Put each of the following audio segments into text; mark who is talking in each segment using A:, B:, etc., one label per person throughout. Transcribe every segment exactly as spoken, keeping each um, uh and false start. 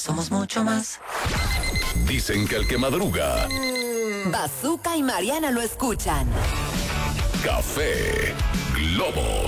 A: somos mucho más.
B: Dicen que el que madruga,
A: Bazooka y Mariana lo escuchan.
B: Café Globo.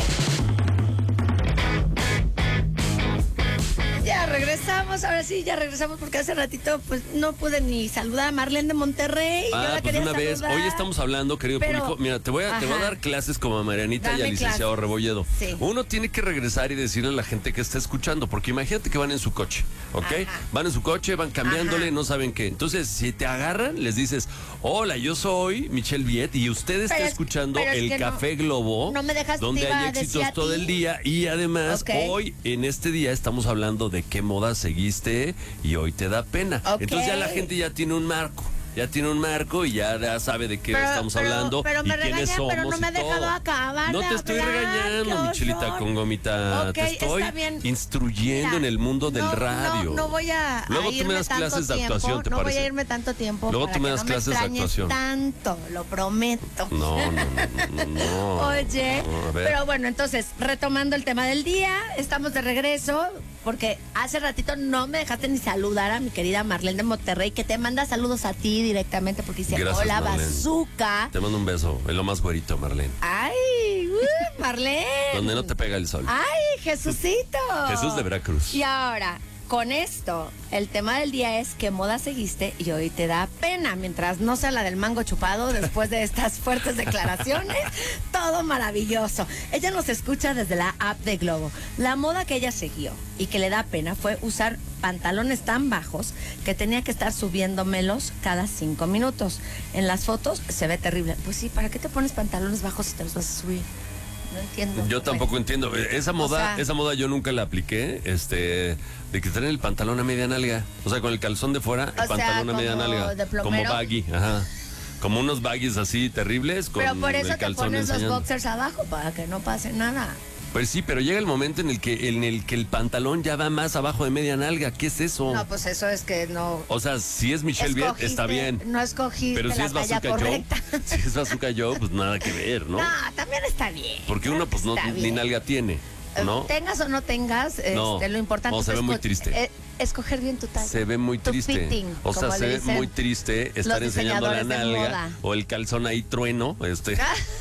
C: Ya regresamos, ahora sí, ya regresamos porque hace ratito pues no pude ni saludar a Marlene de Monterrey.
D: Ah,
C: Yo la
D: pues
C: quería
D: una vez,
C: saludar.
D: hoy estamos hablando, querido
C: Pero-
D: público, mira, te voy, a, te voy a
C: Ajá.
D: dar clases como a Marianita y
C: Dame
D: al licenciado
C: clases.
D: Rebolledo.
C: Sí.
D: Uno tiene que regresar y decirle a la gente que está escuchando, porque imagínate que van en su coche, ¿ok?
C: Ajá.
D: Van en su coche, van cambiándole,
C: Ajá.
D: no saben qué. Entonces, si te agarran, les dices, hola, yo soy Michelle Viet y usted está
C: Pero es-
D: escuchando
C: pero es
D: el
C: que no-
D: Café Globo,
C: no me dejas,
D: donde
C: te iba
D: hay
C: a decir
D: éxitos
C: a
D: todo
C: ti.
D: el día. Y además,
C: Ok.
D: hoy, en este día, estamos hablando de qué moda seguiste y hoy te da pena.
C: Ok.
D: Entonces ya la gente ya tiene un marco. Ya tiene un marco y ya, ya sabe de qué
C: Pero-
D: estamos
C: pero-
D: hablando
C: pero
D: y
C: me
D: quiénes
C: regaña,
D: somos.
C: pero no me ha
D: y
C: dejado
D: todo.
C: acabar
D: No
C: de
D: te estoy
C: hablar,
D: regañando,
C: qué
D: Michelita
C: horror.
D: con gomita.
C: Ok,
D: te estoy
C: está bien.
D: instruyendo
C: Mira,
D: en el mundo del
C: no,
D: radio.
C: No, no voy a,
D: Luego
C: a
D: tú
C: irme
D: me das
C: tanto
D: clases de
C: tiempo,
D: actuación, ¿te
C: no
D: parece?
C: voy a irme tanto tiempo.
D: Luego
C: para
D: tú me
C: que
D: das
C: no
D: clases de
C: extrañes
D: actuación.
C: tanto, lo prometo.
D: No, no, no, no, no.
C: Oye,
D: No, a ver.
C: pero bueno, entonces, retomando el tema del día, estamos de regreso, porque hace ratito no me dejaste ni saludar a mi querida Marlene de Monterrey, que te manda saludos a ti directamente, porque dice,
D: Gracias,
C: hola,
D: Marlene.
C: Bazooka.
D: Te mando un beso, es lo más güerito, Marlene.
C: Ay, uh, Marlene.
D: Donde no te pega el sol.
C: Ay, Jesucito.
D: Jesús de Veracruz.
C: Y ahora, con esto, el tema del día es qué moda seguiste y hoy te da pena. Mientras no sea la del mango chupado, después de estas fuertes declaraciones, todo maravilloso. Ella nos escucha desde la app de Globo. La moda que ella siguió y que le da pena fue usar pantalones tan bajos que tenía que estar subiéndomelos cada cinco minutos. En las fotos se ve terrible. Pues sí, ¿para qué te pones pantalones bajos si te los vas a subir? No entiendo.
D: Yo tampoco entiendo. Esa moda,
C: sea-
D: esa moda yo nunca la apliqué, este, de que traen el pantalón a media nalga. O sea, con el calzón de fuera, el
C: O sea,
D: pantalón a media
C: como
D: nalga.
C: de
D: Como
C: plomero.
D: baggy, ajá. Como unos baggies así terribles con
C: Pero por eso
D: el
C: te
D: calzón
C: pones los
D: enseñando.
C: boxers abajo, para que no pase nada.
D: Pues sí, pero llega el momento en el que en el que el pantalón ya va más abajo de media nalga. ¿Qué es eso?
C: No, pues eso es que no...
D: O sea, si es Michelle Viet,
C: escogiste-
D: está bien.
C: No escogiste
D: Pero si
C: la
D: es
C: talla
D: Bazooka Joe,
C: correcta.
D: si es Bazooka Joe, pues nada que ver, ¿no?
C: No, también está bien.
D: Porque uno pues no
C: Está
D: ni
C: bien.
D: nalga tiene, ¿no?
C: Tengas o no tengas,
D: No.
C: este, lo importante
D: No, se
C: es
D: ve muy
C: esco-
D: triste.
C: eh, escoger bien tu talla.
D: Se ve muy
C: Tu
D: triste.
C: fitting,
D: o sea,
C: como
D: se
C: le
D: ve
C: dicen
D: muy triste estar
C: los
D: enseñando la
C: diseñadores de
D: nalga
C: moda.
D: o el calzón ahí trueno, este,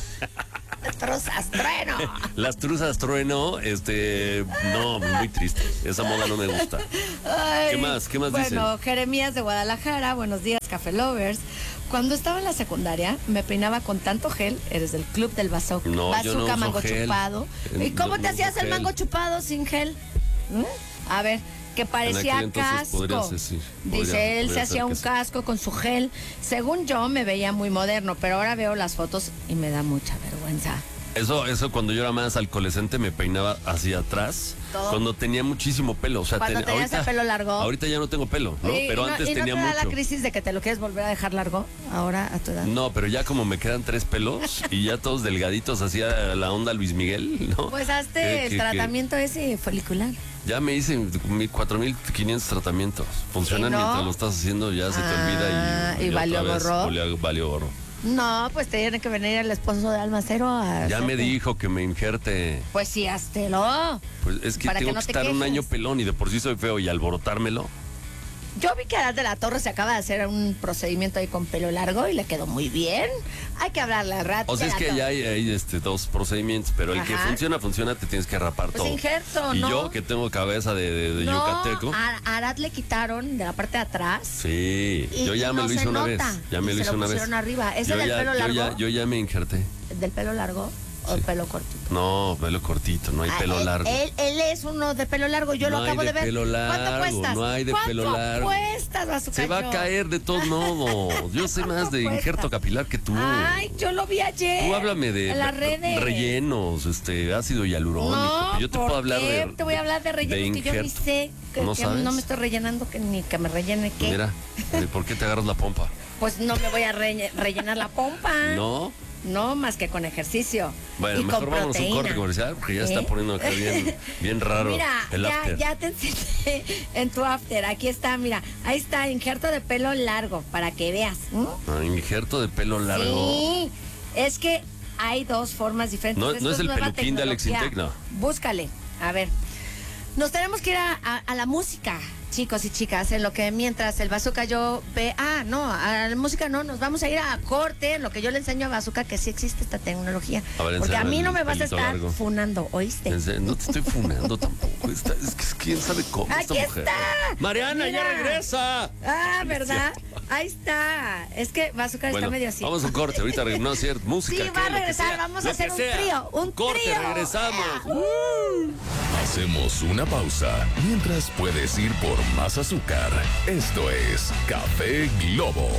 C: Trozas, trueno.
D: las truzas trueno, este, no, muy triste. Esa moda no me gusta.
C: Ay,
D: ¿Qué más? ¿Qué más
C: bueno,
D: dicen?
C: Jeremías de Guadalajara, buenos días, Café Lovers. Cuando estaba en la secundaria, me peinaba con tanto gel, eres del club del bazooka.
D: No, yo no
C: bazooka,
D: uso
C: mango
D: gel.
C: chupado.
D: Eh,
C: ¿Y cómo
D: no,
C: te
D: no
C: hacías
D: uso
C: el
D: gel.
C: mango chupado sin gel? ¿Mm? A ver, que parecía
D: aquel entonces
C: casco.
D: podrías decir, podría-
C: Dice, él
D: podría
C: se
D: ser
C: hacía
D: que
C: un
D: sí.
C: casco con su gel. Según yo, me veía muy moderno, pero ahora veo las fotos y me da mucha vergüenza.
D: Eso, eso cuando yo era más alcoholescente me peinaba hacia atrás,
C: Todo.
D: cuando tenía muchísimo pelo. O sea,
C: Cuando
D: ten-
C: tenías el pelo largo.
D: Ahorita ya no tengo pelo, ¿no?
C: Y-
D: pero
C: y no-
D: antes
C: ¿y no
D: tenía
C: te da
D: mucho.
C: la crisis de que te lo quieres volver a dejar largo ahora a tu edad?
D: No, pero ya como me quedan tres pelos y ya todos delgaditos, hacía la onda Luis Miguel, ¿no?
C: Pues hazte
D: Que-
C: el
D: que-
C: tratamiento ese folicular.
D: que ya me hice mi cuatro mil quinientos tratamientos. Funcionan
C: ¿Y no?
D: mientras lo estás haciendo, ya se te
C: Ah,
D: olvida y,
C: ¿y
D: otra
C: valió
D: vez
C: gorro?
D: Valió, valió gorro.
C: No, pues te tiene que venir el esposo de Almacero a
D: Ya me
C: hacerte.
D: dijo que me injerte.
C: Pues sí, háztelo.
D: Pues es que
C: Para que
D: tengo
C: no
D: que
C: te
D: estar un
C: quejes.
D: año pelón y de por sí soy feo y alborotármelo.
C: Yo vi que Arad de la Torre se acaba de hacer un procedimiento ahí con pelo largo y le quedó muy bien. Hay que hablarle a Arad
D: O sea,
C: de
D: es
C: la
D: que
C: Torre.
D: ya hay, hay, este, dos procedimientos, pero el que
C: Ajá.
D: funciona, funciona, te tienes que rapar
C: Pues
D: todo.
C: injerto,
D: y
C: ¿no?
D: yo, que tengo cabeza de, de, de
C: No,
D: yucateco.
C: a a Arad le quitaron de la parte de atrás.
D: Sí,
C: y-
D: yo ya
C: y
D: me
C: no
D: lo hice
C: se
D: una vez.
C: nota.
D: Ya me
C: Y
D: lo
C: se
D: hice
C: lo
D: una vez.
C: pusieron arriba. ¿Ese
D: yo
C: del
D: ya,
C: pelo
D: yo
C: largo?
D: ya, yo ya me injerté.
C: ¿Del pelo largo o
D: Sí.
C: pelo cortito?
D: No, pelo cortito, no hay
C: Ah,
D: pelo
C: él,
D: largo.
C: Él, él es uno de pelo largo, yo
D: No
C: lo
D: hay
C: acabo
D: de
C: de, ver.
D: pelo
C: ¿Cuánto
D: largo,
C: cuestas?
D: no hay de pelo
C: ¿Cuánto
D: largo.
C: cuestas, Bazooka
D: Se va a
C: Joe?
D: caer de todos modos. Yo sé más de
C: cuesta?
D: injerto capilar que tú.
C: Ay, yo lo vi ayer.
D: Tú háblame de
C: en las
D: re-
C: redes.
D: rellenos, este, ácido hialurónico.
C: No,
D: yo te
C: ¿por
D: puedo hablar
C: qué?
D: de.
C: Te voy a hablar de rellenos que yo ni
D: injerto.
C: sé. Que,
D: ¿No
C: que
D: sabes?
C: no me estoy rellenando que ni que me rellene qué.
D: Mira, ¿por qué te agarras la pompa?
C: Pues no me voy a relle- rellenar la pompa.
D: No.
C: No, más que con ejercicio.
D: Bueno,
C: y
D: mejor
C: con
D: vámonos a un
C: proteína.
D: corte comercial porque ya
C: ¿Eh?
D: está poniendo acá bien, bien raro
C: Mira,
D: el
C: ya,
D: after.
C: ya te enseñé en tu after. Aquí está, mira. Ahí está, injerto de pelo largo, para que veas. ¿Mm?
D: Ah, injerto de pelo largo.
C: Sí, es que hay dos formas diferentes.
D: No-
C: Esto
D: no es el
C: nueva
D: peluquín de Alex
C: tecnología.
D: Intec, no.
C: Búscale. A ver. Nos tenemos que ir a, a- a la música, chicos y chicas, en lo que mientras el Bazooka yo ve, ah, no, a la música no, nos vamos a ir a corte, en lo que yo le enseño a Bazooka que sí existe esta tecnología.
D: A ver,
C: porque a mí no
D: el
C: me vas a
D: pelito
C: estar
D: largo.
C: funando, ¿oíste?
D: En serio, no te estoy funando tampoco. Está- es que quién sabe cómo esta
C: ¡Aquí
D: mujer.
C: está!
D: Mariana,
C: Mira.
D: ya regresa.
C: Ah, ¿verdad? Ahí está. Es que Bazooka
D: Bueno,
C: está medio así.
D: vamos a un corte, ahorita reg- no es cierto, música.
C: Sí,
D: ¿qué?
C: va a
D: Lo que
C: regresar,
D: sea,
C: vamos a
D: lo
C: hacer
D: que
C: un
D: sea.
C: trío, un
D: corte,
C: trío.
D: regresamos.
B: Hacemos una pausa mientras puedes ir por más azúcar. Esto es Café Globo.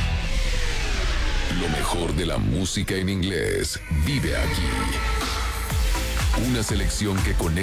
B: Lo mejor de la música en inglés vive aquí. Una selección que conecta